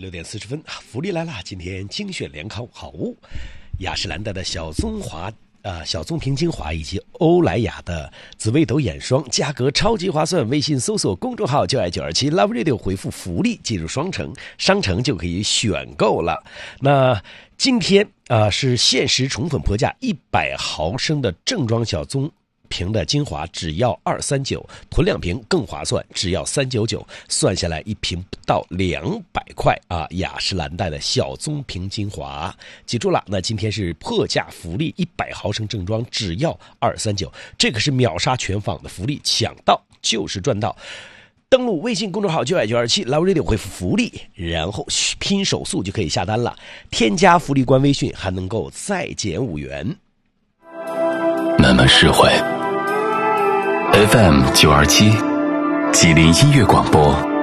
6:40，福利来了！今天精选联考好物，雅诗兰黛的小棕瓶精华以及欧莱雅的紫微斗眼霜，价格超级划算。微信搜索公众号就爱927 Love Radio， 回复福利进入商城就可以选购了。那今天是限时宠粉破价，100毫升的正装小棕瓶的精华只要239，囤2瓶更划算，只要399，算下来一瓶不到200块啊！雅诗兰黛的小棕瓶精华，记住了，那今天是破价福利，100毫升正装只要239，这个是秒杀全网的福利，抢到就是赚到。登录微信公众号就爱927 Love Radio， 回复福利，然后拼手速就可以下单了。添加福利官微信还能够再减5元。 慢慢释怀。FM 927吉林音乐广播